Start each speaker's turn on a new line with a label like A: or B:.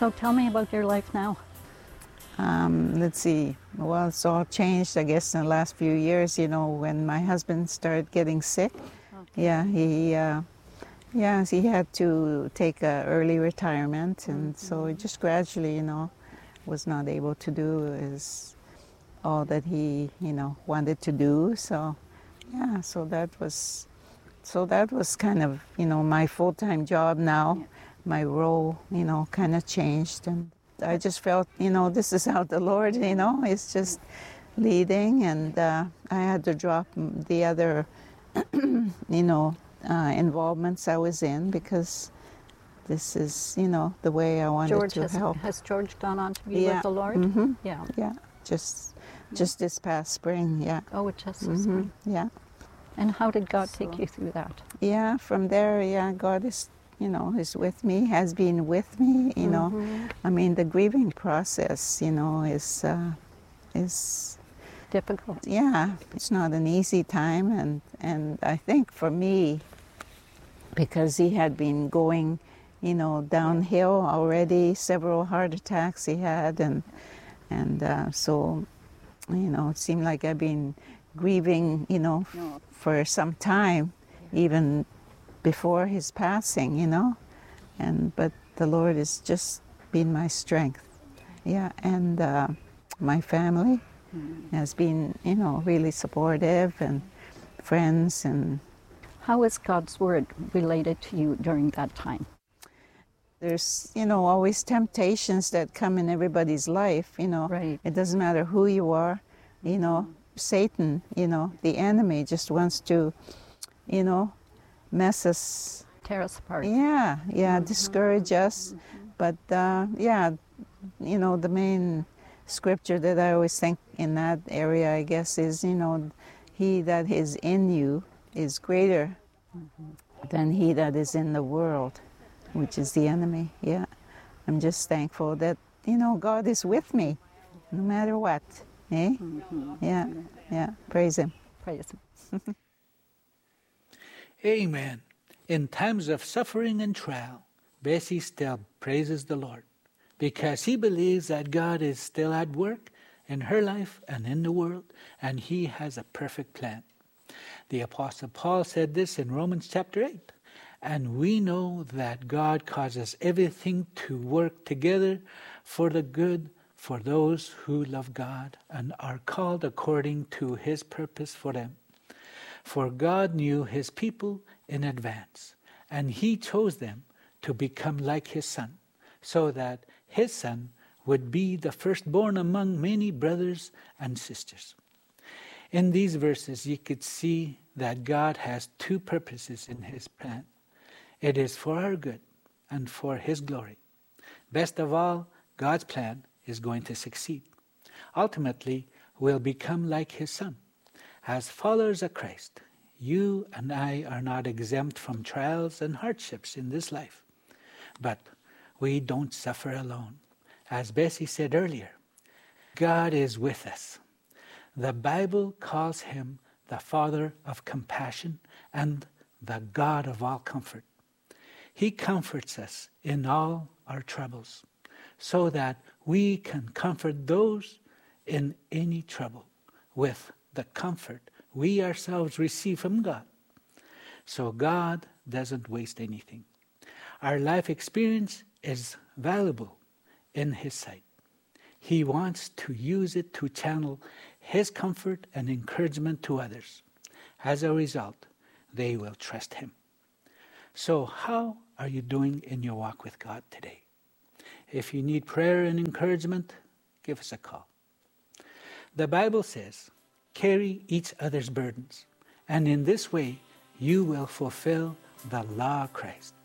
A: So tell me about your life now.
B: Let's see. Well, it's all changed, I guess, in the last few years. You know, when my husband started getting sick, yeah, he had to take early retirement, and so he just gradually, was not able to do all that he, wanted to do. So, yeah, so that was kind of, my full-time job now.
A: Yeah.
B: My role, kind of changed, and I just felt, this is how the Lord, is just leading, and I had to drop the other, involvements I was in, because this is, the way I wanted to help.
A: Has George gone on to be with the Lord?
B: Mm-hmm.
A: Yeah.
B: Yeah, just this past spring, yeah.
A: Oh, it just this spring.
B: Yeah.
A: And how did God take you through that?
B: Yeah, from there, God is, is with me, has been with me, I mean, the grieving process, is
A: Difficult.
B: yeah, it's not an easy time, and I think for me, because he had been going, downhill already, several heart attacks he had, and so, it seemed like I've been grieving, for some time, even before his passing, but the Lord has just been my strength, and my family has been, really supportive, and friends. And
A: How is God's Word related to you during that time?
B: there's, always temptations that come in everybody's life,
A: Right.
B: It doesn't matter who you are, Satan, the enemy just wants to, mess us.
A: Tear us apart.
B: Yeah, discourage us. But, the main scripture that I always think in that area, I guess, is, he that is in you is greater than he that is in the world, which is the enemy. Yeah, I'm just thankful that, God is with me no matter what. Eh? Yeah, praise him.
A: Praise Him.
C: Amen. In times of suffering and trial, Bessie still praises the Lord because he believes that God is still at work in her life and in the world, and he has a perfect plan. The Apostle Paul said this in Romans chapter 8, and we know that God causes everything to work together for the good for those who love God and are called according to his purpose for them. For God knew his people in advance, and he chose them to become like his Son, so that his Son would be the firstborn among many brothers and sisters. In these verses, you could see that God has two purposes in his plan. It is for our good and for his glory. Best of all, God's plan is going to succeed. Ultimately, we'll become like his Son. As followers of Christ, you and I are not exempt from trials and hardships in this life. But we don't suffer alone. As Bessie said earlier, God is with us. The Bible calls him the Father of compassion and the God of all comfort. He comforts us in all our troubles, so that we can comfort those in any trouble with the comfort we ourselves receive from God. So God doesn't waste anything. Our life experience is valuable in his sight. He wants to use it to channel his comfort and encouragement to others. As a result, they will trust him. So how are you doing in your walk with God today? If you need prayer and encouragement, give us a call. The Bible says, carry each other's burdens, and in this way you will fulfill the law of Christ.